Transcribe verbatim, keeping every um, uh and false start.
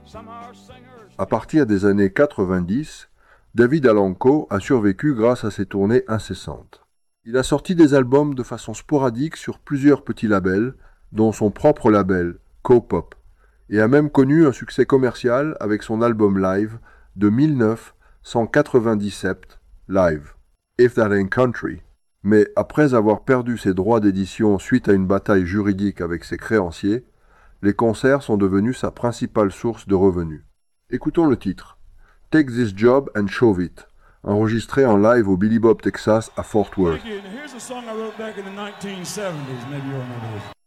À partir des années quatre-vingt-dix, David Alanko a survécu grâce à ses tournées incessantes. Il a sorti des albums de façon sporadique sur plusieurs petits labels, dont son propre label, Co-Pop, et a même connu un succès commercial avec son album live de mille neuf cent quatre-vingt-dix-sept, Live, If That Ain't Country. Mais après avoir perdu ses droits d'édition suite à une bataille juridique avec ses créanciers, les concerts sont devenus sa principale source de revenus. Écoutons le titre, Take This Job and Shove It, enregistré en live au Billy Bob Texas à Fort Worth. Here's a song I wrote back in the nineteen seventies, maybe you all know this.